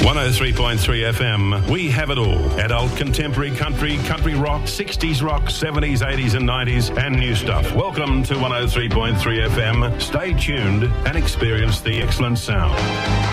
103.3 FM. We have it all. Adult, contemporary, country rock, 60s rock, 70s, 80s and 90s and new stuff. Welcome to 103.3 FM. Stay tuned and experience the excellent sound.